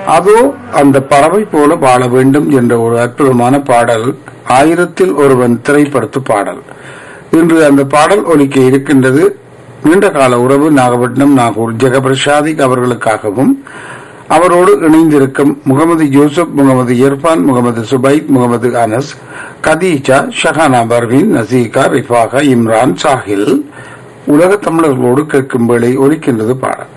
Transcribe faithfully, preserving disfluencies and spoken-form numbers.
அதோ அந்த பறவை போல வாழ வேண்டும் என்ற ஒரு அற்புதமான பாடல் ஆயிரத்தில் ஒருவன் திரைப்படத்து பாடல். இன்று அந்த பாடல் ஒலிக்க இருக்கின்றது. நீண்ட கால உறவு நாகப்பட்டினம் நாகூர் ஜெகபிரசாதிக் அவர்களுக்காகவும் அவரோடு இணைந்திருக்கும் முகமது யூசுப், முகமது இர்பான், முகமது சுபைத், முகமது அனஸ், கதீஜா, ஷஹானா பர்வீன், நசீகா, ரிஃபாகா, இம்ரான், சாஹில் உலக தமிழர்களோடு கேட்கும் வேளை ஒலிக்கின்றது பாடல்.